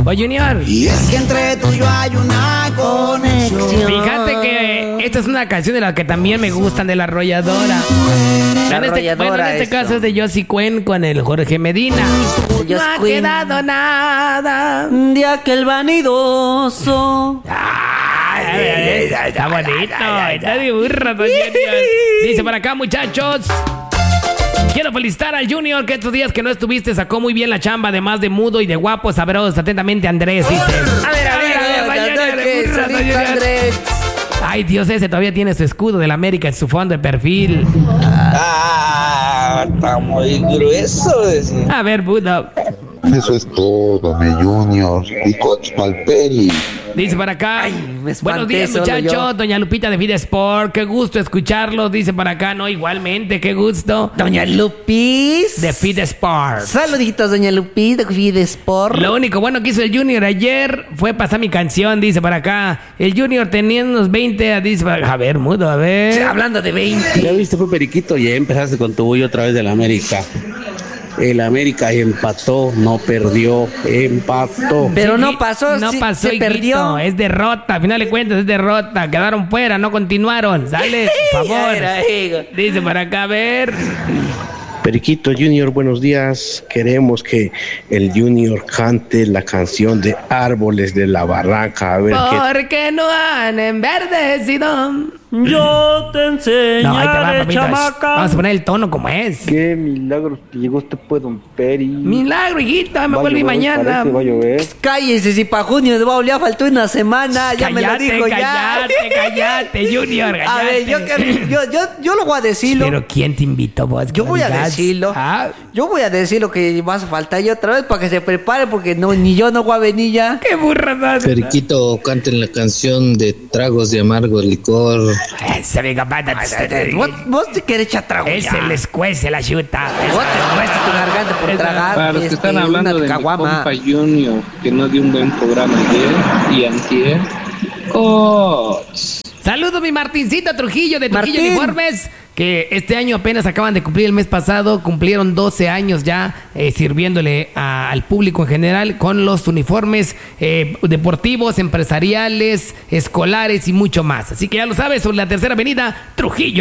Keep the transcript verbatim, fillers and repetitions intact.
Oye, Junior. Y es que entre tú y yo hay una conexión. Fíjate que esta es una canción de las que también me gustan, de La Arrolladora. La en este, Arrolladora, bueno, en este esto. caso es de Yossi Cuen con el Jorge Medina. No ha Cuen. quedado nada. De aquel vanidoso. Ay, ay, ay, ay, está bonito. Está de burra, don Junior. Dice para acá, muchachos. Quiero felicitar al Junior, que estos días que no estuviste sacó muy bien la chamba, además de mudo y de guapo, sabroso. Atentamente, Andrés, dice. A ver, a ver, a ver, don Junior, don Junior. Andrés. Ay, Dios, ese todavía tiene su escudo de la América en su fondo de perfil. Ah, está muy grueso. Decir. A ver, Buda. Eso es todo, mi Junior. Y coach Palperi. Dice para acá. Ay, me espanté Buenos días, solo muchachos. yo. Doña Lupita de Feed Sport. Qué gusto escucharlos. Dice para acá. No, igualmente, qué gusto. Doña Lupis. De Feed Sport. Saluditos, doña Lupis, de Feed Sport. Lo único bueno que hizo el Junior ayer fue pasar mi canción, dice para acá. El Junior tenía unos veinte, dice para acá. A ver, mudo, a ver. Hablando de veinte. Ya viste, fue Periquito, ya empezaste con tu bullo otra vez del América. El América empató, no perdió, empató. Pero Sí, no pasó, no sí, pasó, se hijito, perdió. es derrota, a final de cuentas es derrota. Quedaron fuera, no continuaron. Dale, por favor. Era, hijo. Dice para acá, a ver. Periquito Junior, buenos días. Queremos que el Junior cante la canción de Árboles de la Barranca. A ver qué. Porque no han enverdecido. Yo te enseñaré, No, ahí te va, papito. chamaca. Vamos a poner el tono como es. Qué milagros que llegó este pues, don Peri. Milagro, hijita, me Va a vuelvo llover, mañana. parece, va a llover. Cállese, si para junio va, ya faltó una semana, ya me lo Cállate, dijo cállate, ya. cállate, Junior, cállate. A ver, yo, que- yo, yo, yo lo voy a decirlo. Pero ¿quién te invitó vos? Yo voy a Digas. decirlo. Ah, Yo voy a decir lo que más falta yo otra vez para que se prepare porque no, ni yo no voy a venir ya. qué burra más. Periquito, canten la canción de Tragos de Amargo Licor. Ese venga, pata. Vos, vos te querés echar trago Ese ya. les cuece la chuta. Vos te cuesta tu garganta por tragar. Para los que este, están hablando una de mi caguama. compa Junior, que no dio un buen programa ayer y antier. Coach. Saludos, mi Martincito Trujillo de Trujillo Martín. Uniformes, que este año apenas acaban de cumplir, el mes pasado cumplieron doce años ya eh, sirviéndole a- al público en general con los uniformes eh, deportivos, empresariales, escolares y mucho más. Así que ya lo sabes, sobre la Tercera Avenida, Trujillo.